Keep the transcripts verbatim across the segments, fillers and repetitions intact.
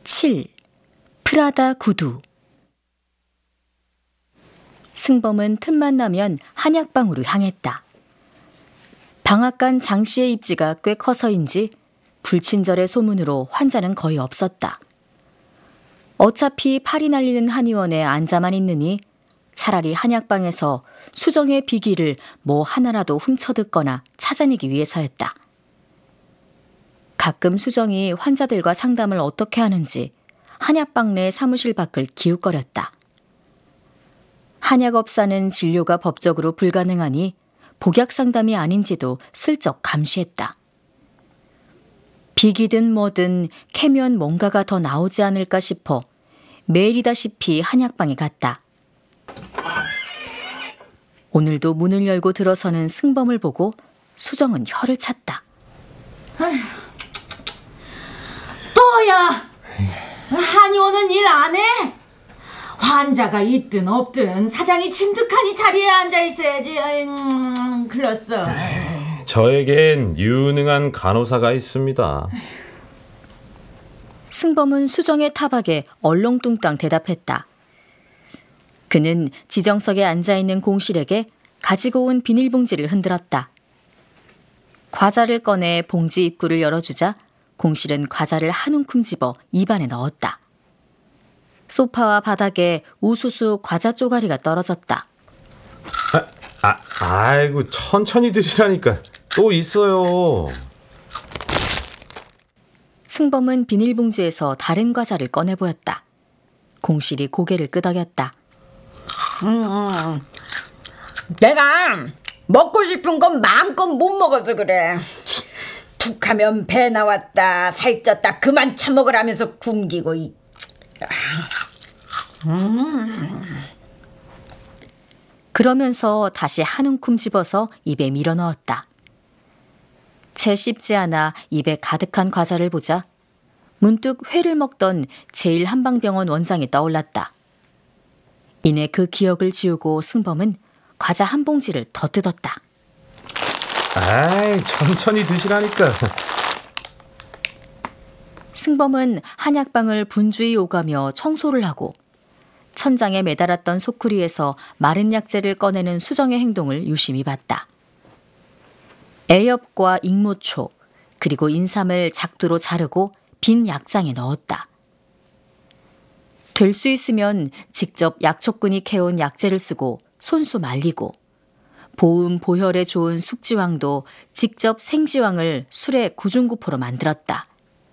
칠. 프라다 구두. 승범은 틈만 나면 한약방으로 향했다. 방앗간 장 씨의 입지가 꽤 커서인지 불친절의 소문으로 환자는 거의 없었다. 어차피 팔이 날리는 한의원에 앉아만 있느니 차라리 한약방에서 수정의 비기를 뭐 하나라도 훔쳐듣거나 찾아내기 위해서였다. 가끔 수정이 환자들과 상담을 어떻게 하는지 한약방 내 사무실 밖을 기웃거렸다. 한약업사는 진료가 법적으로 불가능하니 복약 상담이 아닌지도 슬쩍 감시했다. 비기든 뭐든 캐면 뭔가가 더 나오지 않을까 싶어 매일이다시피 한약방에 갔다. 오늘도 문을 열고 들어서는 승범을 보고 수정은 혀를 찼다. 아휴, 또야! 한의원은 일 안 해? 환자가 있든 없든 사장이 진득하니 자리에 앉아 있어야지. 음, 글렀어. 저에겐 유능한 간호사가 있습니다. 승범은 수정의 타박에 얼렁뚱땅 대답했다. 그는 지정석에 앉아있는 공실에게 가지고 온 비닐봉지를 흔들었다. 과자를 꺼내 봉지 입구를 열어주자 공실은 과자를 한 움큼 집어 입안에 넣었다. 소파와 바닥에 우수수 과자 쪼가리가 떨어졌다. 아, 아, 아이고 천천히 드시라니까. 또 있어요. 승범은 비닐봉지에서 다른 과자를 꺼내 보였다. 공실이 고개를 끄덕였다. 음, 내가 먹고 싶은 건 마음껏 못 먹어서 그래. 툭하면 배 나왔다, 살쪘다, 그만 처먹으라면서 굶기고. 음. 그러면서 다시 한 움큼 집어서 입에 밀어 넣었다. 채 씹지 않아 입에 가득한 과자를 보자 문득 회를 먹던 제일한방병원 원장이 떠올랐다. 이내 그 기억을 지우고 승범은 과자 한 봉지를 더 뜯었다. 아이, 천천히 드시라니까. 승범은 한약방을 분주히 오가며 청소를 하고 천장에 매달았던 소쿠리에서 마른 약재를 꺼내는 수정의 행동을 유심히 봤다. 애엽과 익모초 그리고 인삼을 작두로 자르고 빈 약장에 넣었다. 될 수 있으면 직접 약초꾼이 캐온 약재를 쓰고 손수 말리고 보음 보혈에 좋은 숙지황도 직접 생지황을 술에 구중구포로 만들었다.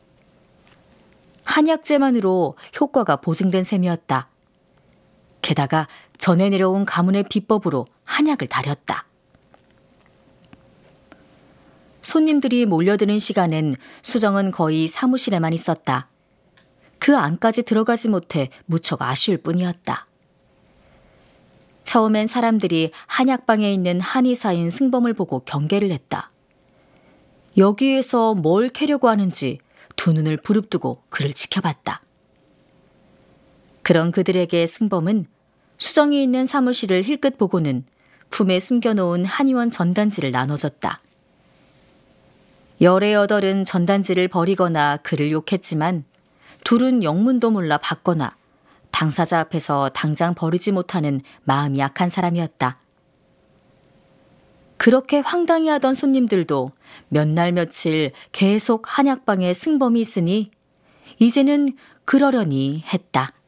한약재만으로 효과가 보증된 셈이었다. 게다가 전해 내려온 가문의 비법으로 한약을 다렸다. 손님들이 몰려드는 시간엔 수정은 거의 사무실에만 있었다. 그 안까지 들어가지 못해 무척 아쉬울 뿐이었다. 처음엔 사람들이 한약방에 있는 한의사인 승범을 보고 경계를 했다. 여기에서 뭘 캐려고 하는지 두 눈을 부릅뜨고 그를 지켜봤다. 그런 그들에게 승범은 수정이 있는 사무실을 힐끗 보고는 품에 숨겨놓은 한의원 전단지를 나눠줬다. 열의 여덟은 전단지를 버리거나 그를 욕했지만 둘은 영문도 몰라 받거나 당사자 앞에서 당장 버리지 못하는 마음이 약한 사람이었다. 그렇게 황당히 하던 손님들도 몇 날 며칠 계속 한약방에 승범이 있으니 이제는 그러려니 했다.